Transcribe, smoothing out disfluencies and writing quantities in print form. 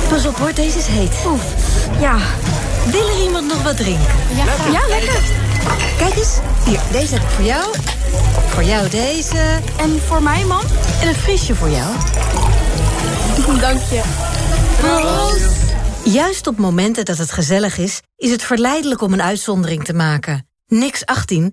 Pas op hoor, deze is heet. Oef, ja. Wil er iemand nog wat drinken? Ja, lekker. Kijk eens, hier, deze heb ik voor jou. Voor jou deze. En voor mij, mam? En een frisje voor jou. Dank je. Proost. Juist op momenten dat het gezellig is het verleidelijk om een uitzondering te maken. Niks 18